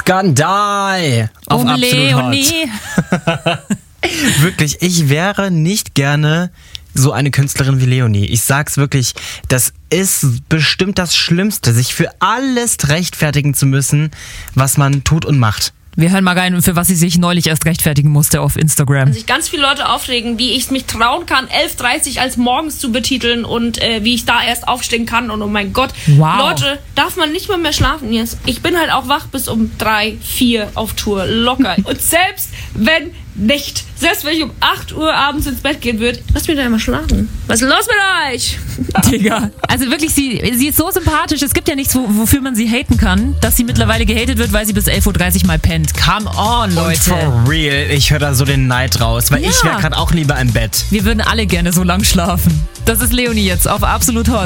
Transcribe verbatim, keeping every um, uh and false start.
Skandal auf um Absolut Hot. Leonie. Wirklich, ich wäre nicht gerne so eine Künstlerin wie Leonie. Ich sag's wirklich, das ist bestimmt das Schlimmste, sich für alles rechtfertigen zu müssen, was man tut und macht. Wir hören mal rein, für was sie sich neulich erst rechtfertigen musste auf Instagram. Sich ganz viele Leute aufregen, wie ich es mich trauen kann, elf Uhr dreißig als morgens zu betiteln und äh, wie ich da erst aufstehen kann. Und oh mein Gott, wow. Leute, darf man nicht mal mehr schlafen jetzt? Ich bin halt auch wach bis um drei, vier auf Tour, locker. Und selbst wenn nicht, selbst wenn ich um acht Uhr abends ins Bett gehen würde, lass mich da immer schlafen. Was ist los mit euch? Digga. Also wirklich, sie, sie ist so sympathisch. Es gibt ja nichts, wo, wofür man sie haten kann, dass sie mittlerweile gehatet wird, weil sie bis elf Uhr dreißig mal pennt. Come on, Leute. Und for real, ich höre da so den Neid raus, weil Ja. ich wäre gerade auch lieber im Bett. Wir würden alle gerne so lang schlafen. Das ist Leonie jetzt auf Absolut Hot.